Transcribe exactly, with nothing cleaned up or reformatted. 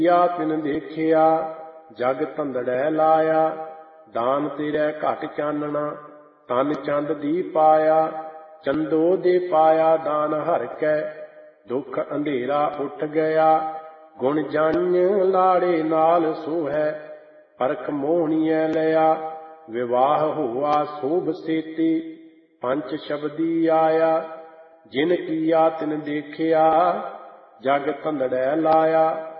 ਕੀਆ ਤਿਨ ਦੇਖਿਆ ਜਗ ਧੰਦੜੈ ਲਾਇਆ। ਦਾਨ ਤੇਰੇ ਘਟ ਚਾਨਣਾ ਤਨ ਚੰਦ ਦੀ ਪਾਇਆ। ਚੰਦੋ ਦੇ ਪਾਇਆ ਦਾਨ ਹਰਿ ਕੈ ਦੁੱਖ ਅੰਧੇਰਾ ਉੱਠ ਗਿਆ। ਗੁਣ ਜੰਝ ਲਾੜੇ ਨਾਲ ਸੋਹੈ ਪਰਖ ਮੋਹਣੀਐ ਲਿਆ। ਵਿਵਾਹ ਹੋਆ ਸੋਭ ਸੇਤੀ ਪੰਚ ਸ਼ਬਦੀ ਆਇਆ। ਜਿਨ ਕੀਆ ਤਿਨ ਦੇਖਿਆ ਜਗ ਧੰਦੜੈ ਲਾਇਆ।